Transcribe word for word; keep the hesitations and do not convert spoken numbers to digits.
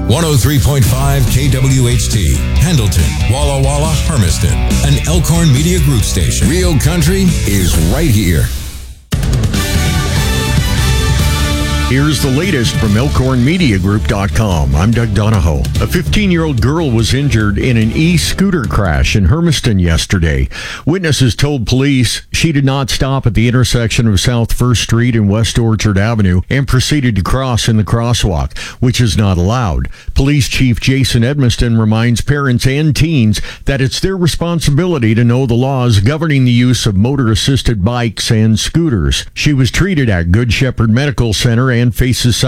one oh three point five K W H T, Pendleton, Walla Walla, Hermiston, an Elkhorn Media Group station. Real country is right here. Here's the latest from Elkhorn Media Group dot com. I'm Doug Donahoe. A fifteen-year-old girl was injured in an e-scooter crash in Hermiston yesterday. Witnesses told police she did not stop at the intersection of South First Street and West Orchard Avenue and proceeded to cross in the crosswalk, which is not allowed. Police Chief Jason Edmiston reminds parents and teens that it's their responsibility to know the laws governing the use of motor-assisted bikes and scooters. She was treated at Good Shepherd Medical Center and faces